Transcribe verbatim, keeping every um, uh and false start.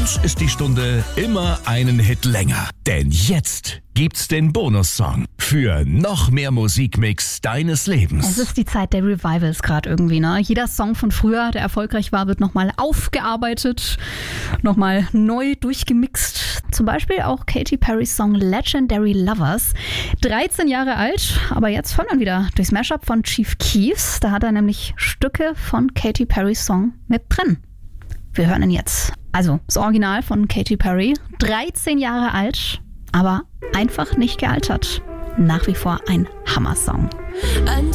uns ist die Stunde immer einen Hit länger. Denn jetzt gibt's den Bonussong für noch mehr Musikmix deines Lebens. Es ist die Zeit der Revivals gerade irgendwie, ne? Jeder Song von früher, der erfolgreich war, wird nochmal aufgearbeitet, nochmal neu durchgemixt. Zum Beispiel auch Katy Perrys Song Legendary Lovers. dreizehn Jahre alt, aber jetzt voll dann wieder durchs Mashup von Chief Keef. Da hat er nämlich Stücke von Katy Perrys Song mit drin. Wir hören ihn jetzt. Also das Original von Katy Perry, dreizehn Jahre alt, aber einfach nicht gealtert. Nach wie vor ein Hammer-Song. And